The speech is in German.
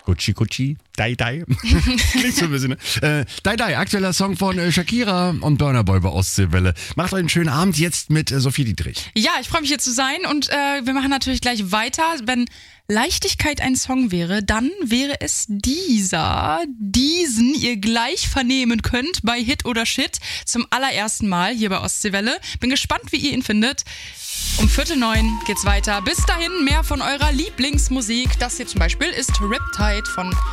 Gucci, Gucci, Dai Dai. Klingt so ein bisschen, ne? Dai Dai, aktueller Song von Shakira und Burna Boy bei Ostseewelle. Macht euch einen schönen Abend jetzt mit Sophie Dietrich. Ja, ich freue mich hier zu sein und wir machen natürlich gleich weiter. Wenn Leichtigkeit ein Song wäre, dann wäre es diesen ihr gleich vernehmen könnt bei Hit oder Shit zum allerersten Mal hier bei Ostseewelle. Bin gespannt, wie ihr ihn findet. Um 8:45 geht's weiter. Bis dahin mehr von eurer Lieblingsmusik. Das hier zum Beispiel ist Riptide von